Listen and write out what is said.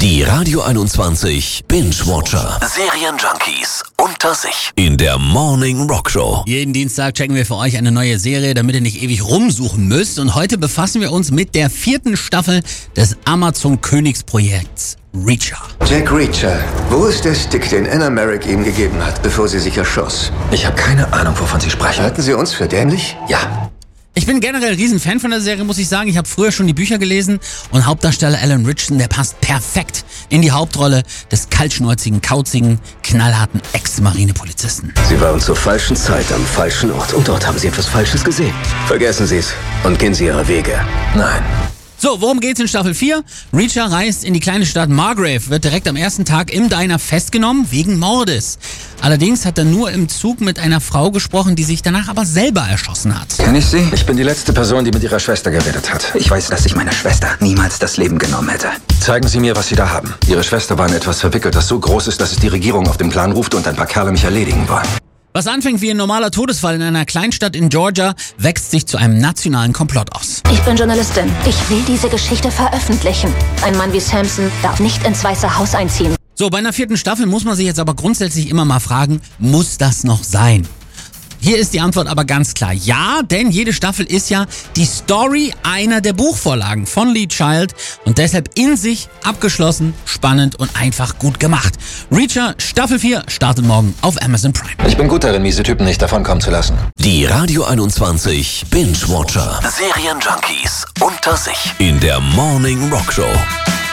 Die Radio 21 Binge-Watcher. Serienjunkies unter sich. In der Morning Rock Show. Jeden Dienstag checken wir für euch eine neue Serie, damit ihr nicht ewig rumsuchen müsst. Und heute befassen wir uns mit der 4. Staffel des Amazon-Königsprojekts Reacher. Jack Reacher. Wo ist der Stick, den Anna Merrick ihm gegeben hat, bevor sie sich erschoss? Ich habe keine Ahnung, wovon Sie sprechen. Halten Sie uns für dämlich? Ja. Ich bin generell ein Riesenfan von der Serie, muss ich sagen. Ich habe früher schon die Bücher gelesen und Hauptdarsteller Alan Ritchson, der passt perfekt in die Hauptrolle des kaltschnäuzigen, kauzigen, knallharten Ex-Marinepolizisten. Sie waren zur falschen Zeit am falschen Ort und dort haben Sie etwas Falsches gesehen. Vergessen Sie es und gehen Sie Ihre Wege. Nein. So, worum geht's in Staffel 4? Reacher reist in die kleine Stadt Margrave, wird direkt am ersten Tag im Diner festgenommen wegen Mordes. Allerdings hat er nur im Zug mit einer Frau gesprochen, die sich danach aber selber erschossen hat. Kenn ich Sie? Ich bin die letzte Person, die mit Ihrer Schwester geredet hat. Ich weiß, dass ich meiner Schwester niemals das Leben genommen hätte. Zeigen Sie mir, was Sie da haben. Ihre Schwester war in etwas verwickelt, das so groß ist, dass es die Regierung auf den Plan ruft und ein paar Kerle mich erledigen wollen. Was anfängt wie ein normaler Todesfall in einer Kleinstadt in Georgia, wächst sich zu einem nationalen Komplott aus. Ich bin Journalistin. Ich will diese Geschichte veröffentlichen. Ein Mann wie Samson darf nicht ins Weiße Haus einziehen. So, bei einer 4. Staffel muss man sich jetzt aber grundsätzlich immer mal fragen, muss das noch sein? Hier ist die Antwort aber ganz klar. Ja, denn jede Staffel ist ja die Story einer der Buchvorlagen von Lee Child und deshalb in sich abgeschlossen, spannend und einfach gut gemacht. Reacher Staffel 4 startet morgen auf Amazon Prime. Ich bin gut darin, miese Typen nicht davonkommen zu lassen. Die Radio 21 Binge-Watcher. Serienjunkies unter sich. In der Morning Rock Show.